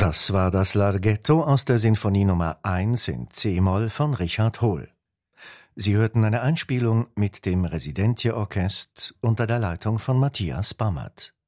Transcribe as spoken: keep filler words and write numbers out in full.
Das war das Larghetto aus der Sinfonie Nummer eins in C-Moll von Richard Hohl. Sie hörten eine Einspielung mit dem Residentje-Orchest unter der Leitung von Matthias Bammert.